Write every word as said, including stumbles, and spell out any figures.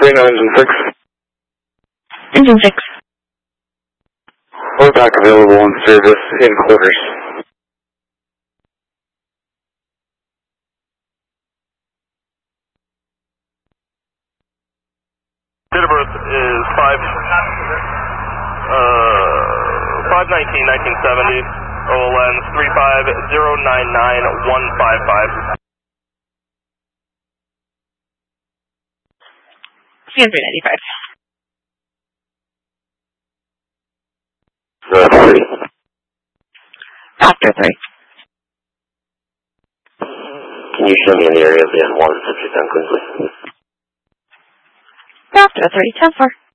Reno engine six. Engine six. Load pack available in service in quarters. Date of birth is five, uh, five nineteen, nineteen seventy. O L N three five zero nine nine one five five. C N three ninety-five. Uh, three. Doctor three. Can you show me in the area of the N one, subject on Quincy? Doctor three, ten four.